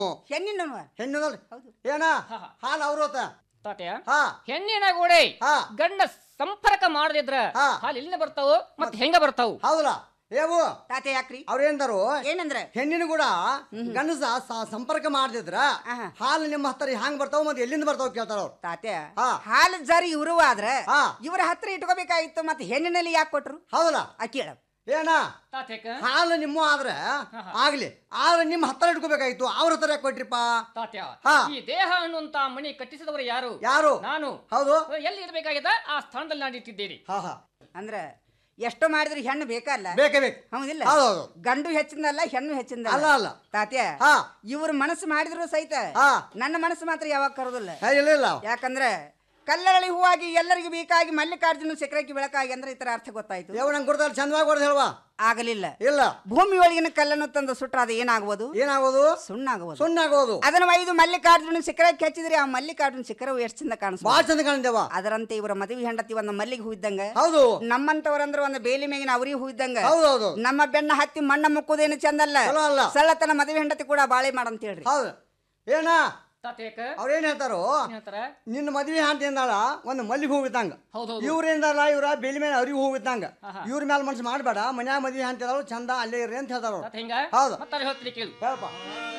ಹೆಣ್ಣಿನ ಹೆಣ್ಣಿನಲ್ರಿ ಹೌದು. ಏನ ಹಾಲು ಅವ್ರೋತ ತಾತ್ಯ ಹಾ ಹೆಣ್ಣಿನ ಗೋಡೆ ಹಾ ಗಂಡ ಸಂಪರ್ಕ ಮಾಡದಿದ್ರ ಹಾ. ಹಾಲು ಎಲ್ಲಿಂದ ಬರ್ತಾವು ಮತ್ತೆ ಹೆಂಗ ಬರ್ತಾವು? ಹೌದಲ್ಲ ಏವು ತಾತೆ ಯಾಕ್ರಿ ಅವ್ರೇಂದರು ಏನಂದ್ರ ಹೆಣ್ಣಿನ ಕೂಡ ಗಂಡಸ ಸಂಪರ್ಕ ಮಾಡ್ದಿದ್ರ ಹಾಲು ನಿಮ್ಮ ಹತ್ರ ಹ್ಯಾಂಗ್ ಬರ್ತಾವ ಮತ್ತೆ ಎಲ್ಲಿಂದ ಬರ್ತಾವ ಕೇಳ್ತಾರ ಅವ್ರು. ತಾತೆ ಹಾ. ಹಾಲು ಜರಿ ಇವರು ಆದ್ರ ಹಾ. ಇವ್ರ ಹತ್ರ ಇಟ್ಕೋಬೇಕಾಗಿತ್ತು ಮತ್ತೆ ಹೆಣ್ಣಿನಲ್ಲಿ ಯಾಕೆ ಕೊಟ್ರು ಹೌದಲ್ಲ ಕೇಳ ಏನ ತಾತ್ಯಕ ಹಾಲು ನಿಮ್ಮ ಆದ್ರೆ ಆಗ್ಲಿ ಆದ್ರೆ ನಿಮ್ಮ ಹತ್ರ ಇಟ್ಕೋಬೇಕಾಗಿತ್ತು ಅವ್ರ ಹತ್ರ ಯಾಕೆ ಕೊಟ್ರಿಪ್ಪ? ತಾತ್ಯ ಹಾ. ಈ ದೇಹ ಅನ್ನುವಂತ ಮಣಿ ಕಟ್ಟಿಸಿದವರು ಯಾರು? ಯಾರು? ನಾನು. ಹೌದು. ಎಲ್ಲಿ ಇರಬೇಕಾಗಿದೆ ಆ ಸ್ಥಾನದಲ್ಲಿ ನಾನು ಇಟ್ಟಿದ್ದೇನೆ. ಹಾ ಹಾ ಅಂದ್ರ ಎಷ್ಟು ಮಾಡಿದ್ರು ಹೆಣ್ಣು ಬೇಕಲ್ಲ? ಬೇಕೇ ಬೇಕು. ಹೌದಿಲ್ಲ? ಹೌದು. ಗಂಡು ಹೆಚ್ಚಿಂದಲ್ಲ ಹೆಣ್ಣು ಹೆಚ್ಚಿಂದ ಅಲ್ಲ ಅಲ್ಲ ತಾತ್ಯ ಹಾ ಇವ್ರ ಮನಸ್ಸು ಮಾಡಿದ್ರು ಸಹಿತ ಹಾ ನನ್ನ ಮನಸ್ಸು ಮಾತ್ರ ಯಾವಾಗ ಕರೋದಿಲ್ಲ. ಇಲ್ಲ ಇಲ್ಲ ಯಾಕಂದ್ರೆ ಕಲ್ಲರಳಿ ಹೂವಾಗಿ ಎಲ್ಲರಿಗೂ ಬೇಕಾಗಿ ಮಲ್ಲಿಕಾರ್ಜುನ ಚಕ್ರಕ್ಕೆ ಬೆಳಕಾಗಿ ಅಂದ್ರೆ ಇತರ ಅರ್ಥ ಗೊತ್ತಾಯ್ತು. ಯಾವ ನಂಗೆ ಕೊಡ್ತಾರೆ ಚಂದವಾಗಿ ಕೊಡ್ದು ಹೇಳುವ ಆಗಲಿಲ್ಲ. ಇಲ್ಲ ಭೂಮಿ ಒಳಗಿನ ಕಲ್ಲನ್ನು ತಂದು ಸುಟ್ರ ಅದು ಏನಾಗುವುದು? ಏನಾಗೋದು? ಸುಣ್ಣಾಗುವುದು. ಸುಣ್ಣಾಗೋದು. ಅದನ್ನ ಒಯ್ದು ಮಲ್ಲಿಕಾರ್ಜುನ ಶಿಖರಕ್ಕೆ ಹಚ್ಚಿದ್ರೆ ಆ ಮಲ್ಲಿಕಾರ್ಜುನ ಶಿಖರವು ಎಷ್ಟು ಚಂದ ಕಾಣಿಸ್ ಬಾಳ ಚಂದ ಕಾಣಿದೇವ. ಅದರಂತೆ ಇವರ ಮದುವೆ ಹೆಂಡತಿ ಒಂದು ಮಲ್ಲಿಗೆ ಹೂ ಇದ್ದಂಗ, ಹೌದು. ನಮ್ಮಂತವರಂದ್ರ ಒಂದು ಬೇಲಿ ಮೇಗಿನ ಅವರಿ ಹೂ ಇದ್ದಂಗ, ಹೌದೌದು. ನಮ್ಮ ಬೆನ್ನ ಹತ್ತಿ ಮಣ್ಣ ಮುಕ್ಕುದೇನು ಚಂದಲ್ಲ, ಚಲೋ ಅಲ್ಲ. ಸಳ್ಳತನ ಮದುವೆ ಹೆಂಡತಿ ಕೂಡ ಬಾಳೆ ಮಾಡಂತ ಹೇಳ್ರಿ. ಹೌದು. ಏನ ತಾತ್ಯಕ ಅವ್ರೇನ್ ಹೇಳ್ತಾರೋ ನಿನ್ನ ಮದ್ವೆ ಅಂತ ಎಂದಾಳ ಒಂದು ಮಲ್ಲಿಗೆ ಹೂ ಇದ್ದಂಗ, ಇವ್ರೇಂದಲ್ಲ ಇವ್ರ ಬೇಲಿ ಮೇಲೆ ಅವ್ರಿಗೆ ಹೂ ಇದ್ದಂಗ, ಇವ್ರ ಮೇಲೆ ಮನ್ಸು ಮಾಡ್ಬೇಡ, ಮನ್ಯಾಗ ಮದ್ವೆ ಅಂತ ಚಂದ ಅಲ್ಲೇ ಇರ್ರಿ ಅಂತ ಹೇಳ್ತಾರ. ಹಿಂಗ ಹೌದು. ಮತ್ತೆ ಹೇಳ್ತೀನಿ ಕೇಳು. ಹೇಳಪ್ಪ.